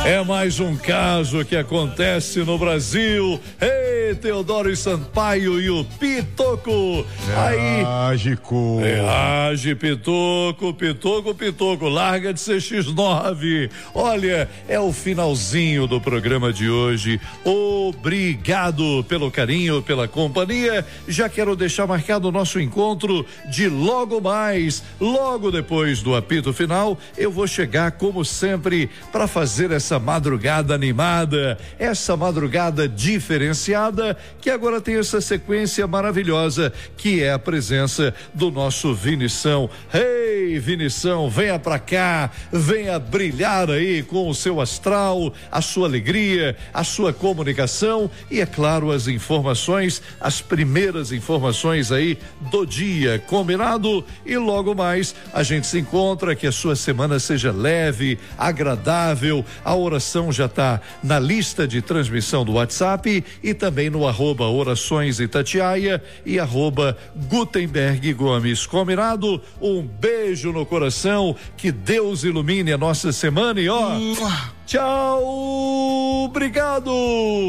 É mais um caso que acontece no Brasil. Ei, Teodoro Sampaio e o Pitoco. Mágico. Reage, Pitoco. Larga de ser X9. Olha, é o finalzinho do programa de hoje. Obrigado pelo carinho, pela companhia. Já quero deixar marcado o nosso encontro de logo mais, logo depois do apito final. Eu vou chegar, como sempre, para fazer essa madrugada animada, essa madrugada diferenciada, que agora tem essa sequência maravilhosa, que é a presença do nosso Vinição. Ei, Vinição, venha pra cá, venha brilhar aí com o seu astral, a sua alegria, a sua comunicação e, é claro, as informações, as primeiras informações aí do dia, combinado? E logo mais a gente se encontra, que a sua semana seja leve, agradável. A oração já está na lista de transmissão do WhatsApp e também no @orações Itatiaia e @Gutenberg Gomes. Combinado? Um beijo no coração, que Deus ilumine a nossa semana e tchau, obrigado.